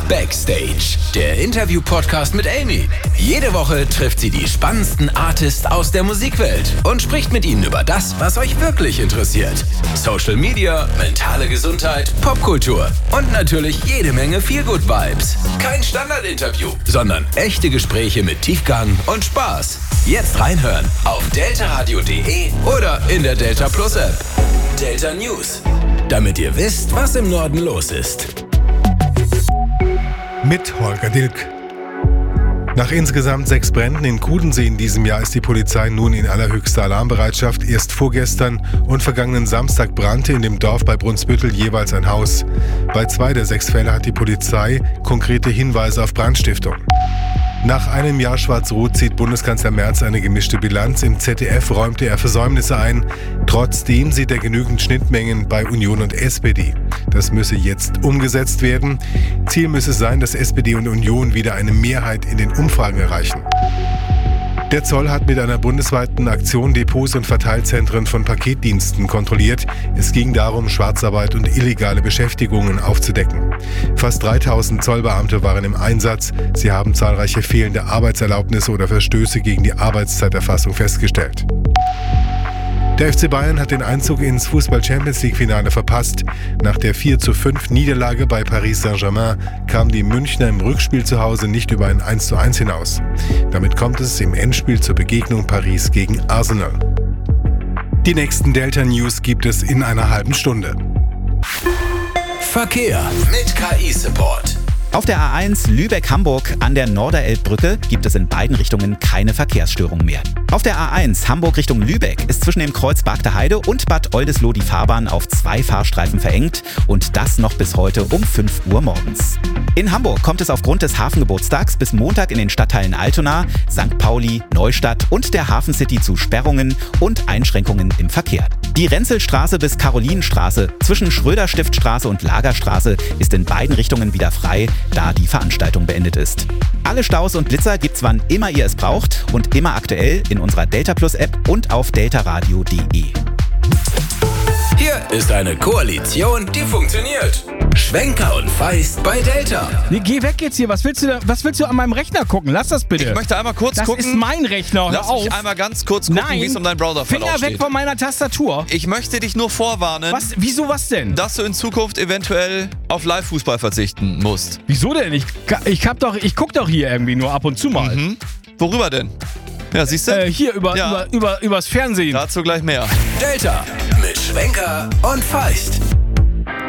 Backstage, der Interview-Podcast mit Amy. Jede Woche trifft sie die spannendsten Artists aus der Musikwelt und spricht mit ihnen über das, was euch wirklich interessiert. Social Media, mentale Gesundheit, Popkultur und natürlich jede Menge Feel-Good-Vibes. Kein Standardinterview, sondern echte Gespräche mit Tiefgang und Spaß. Jetzt reinhören auf deltaradio.de oder in der Delta Plus App. Delta News, damit ihr wisst, was im Norden los ist. Mit Holger Dilk. Nach insgesamt 6 Bränden in Kudensee in diesem Jahr ist die Polizei nun in allerhöchster Alarmbereitschaft. Erst vorgestern und vergangenen Samstag brannte in dem Dorf bei Brunsbüttel jeweils ein Haus. Bei 2 der 6 Fälle hat die Polizei konkrete Hinweise auf Brandstiftung. Nach einem Jahr Schwarz-Rot zieht Bundeskanzler Merz eine gemischte Bilanz. Im ZDF räumte er Versäumnisse ein. Trotzdem sieht er genügend Schnittmengen bei Union und SPD. Das müsse jetzt umgesetzt werden. Ziel müsse sein, dass SPD und Union wieder eine Mehrheit in den Umfragen erreichen. Der Zoll hat mit einer bundesweiten Aktion Depots und Verteilzentren von Paketdiensten kontrolliert. Es ging darum, Schwarzarbeit und illegale Beschäftigungen aufzudecken. Fast 3000 Zollbeamte waren im Einsatz. Sie haben zahlreiche fehlende Arbeitserlaubnisse oder Verstöße gegen die Arbeitszeiterfassung festgestellt. Der FC Bayern hat den Einzug ins Fußball-Champions-League-Finale verpasst. Nach der 4:5 Niederlage bei Paris Saint-Germain kamen die Münchner im Rückspiel zu Hause nicht über ein 1:1 hinaus. Damit kommt es im Endspiel zur Begegnung Paris gegen Arsenal. Die nächsten Delta-News gibt es in einer halben Stunde. Verkehr mit KI-Support. Auf der A1 Lübeck-Hamburg an der Norderelbbrücke gibt es in beiden Richtungen keine Verkehrsstörung mehr. Auf der A1 Hamburg Richtung Lübeck ist zwischen dem Kreuz Bargter Heide und Bad Oldesloe die Fahrbahn auf 2 Fahrstreifen verengt und das noch bis heute um 5 Uhr morgens. In Hamburg kommt es aufgrund des Hafengeburtstags bis Montag in den Stadtteilen Altona, St. Pauli, Neustadt und der Hafen City zu Sperrungen und Einschränkungen im Verkehr. Die Renzelstraße bis Karolinenstraße zwischen Schröder-Stiftstraße und Lagerstraße ist in beiden Richtungen wieder frei, da die Veranstaltung beendet ist. Alle Staus und Blitzer gibt's wann immer ihr es braucht und immer aktuell in unserer Delta Plus App und auf deltaradio.de. Hier ist eine Koalition, die funktioniert. Schwenker und Feist bei Delta. Nee, geh weg jetzt hier. Was willst du an meinem Rechner gucken? Lass das bitte. Ich möchte einmal kurz gucken. Das ist mein Rechner. Lass mich einmal ganz kurz gucken, wie es um deinen Browserverlauf steht. Finger weg von meiner Tastatur. Ich möchte dich nur vorwarnen. Wieso was denn? Dass du in Zukunft eventuell auf Live-Fußball verzichten musst. Wieso denn? Ich guck doch hier irgendwie nur ab und zu mal. Mhm. Worüber denn? Ja, siehst du? Hier übers Fernsehen. Dazu gleich mehr. Delta mit Schwenker und Feist.